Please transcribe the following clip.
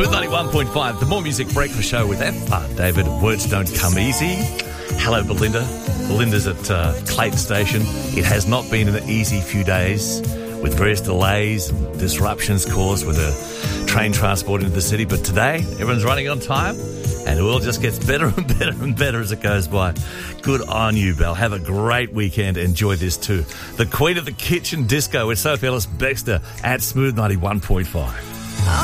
Smooth 91.5, the More Music Breakfast Show with F. David. Words don't come easy. Hello, Belinda. Belinda's at Clayton Station. It has not been an easy few days with various delays and disruptions caused with the train transport into the city. But today, everyone's running on time and it all just gets better and better and better as it goes by. Good on you, Belle. Have a great weekend. Enjoy this too. The Queen of the Kitchen Disco with Sophie Ellis Bextor at Smooth 91.5.